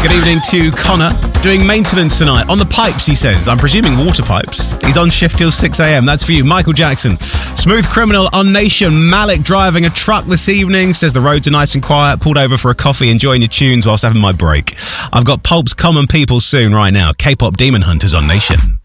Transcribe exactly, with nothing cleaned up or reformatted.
Good evening to Connor. Doing maintenance tonight on the pipes, he says. I'm presuming water pipes. He's on shift till six a.m. That's for you. Michael Jackson. Smooth Criminal on Nation. Malik driving a truck this evening. Says the roads are nice and quiet. Pulled over for a coffee, enjoying your tunes whilst having my break. I've got Pulp's Common People soon right now. K-pop Demon Hunters on Nation.